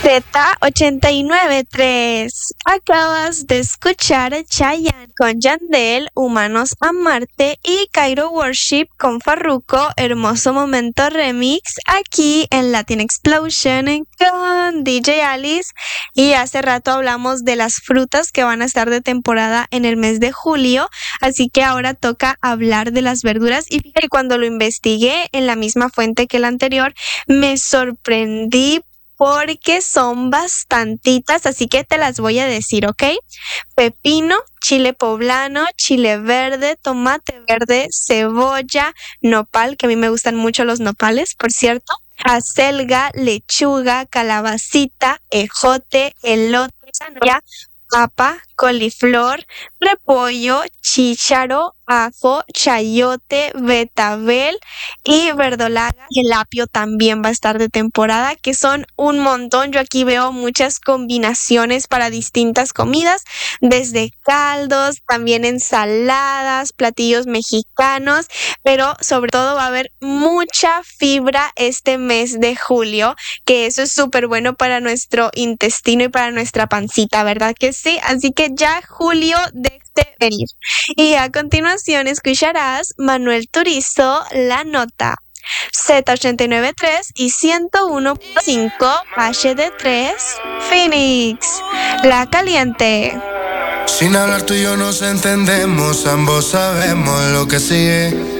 Z89.3. Acabas de escuchar a Chayanne con Yandel, Humanos a Marte, y Cairo Worship con Farruko, Hermoso Momento Remix, aquí en Latin Explosion con DJ Alice. Y hace rato hablamos de las frutas que van a estar de temporada en el mes de julio, así que ahora toca hablar de las verduras. Y fíjate que cuando lo investigué en la misma fuente que la anterior, me sorprendí porque son bastantitas, así que te las voy a decir, ¿ok? Pepino, chile poblano, chile verde, tomate verde, cebolla, nopal, que a mí me gustan mucho los nopales, por cierto, acelga, lechuga, calabacita, ejote, elote, zanahoria, papa, coliflor, repollo, chícharo, ajo, chayote, betabel y verdolaga. El apio también va a estar de temporada, que son un montón. Yo aquí veo muchas combinaciones para distintas comidas, desde caldos, también ensaladas, platillos mexicanos, pero sobre todo va a haber mucha fibra este mes de julio, que eso es súper bueno para nuestro intestino y para nuestra pancita, ¿verdad que sí? Así que ya julio deje venir. Y a continuación escucharás Manuel Turizo, La Nota. Z89.3 y 101.5 HD3 Phoenix, La Caliente. Sin hablar tú y yo nos entendemos, ambos sabemos lo que sigue.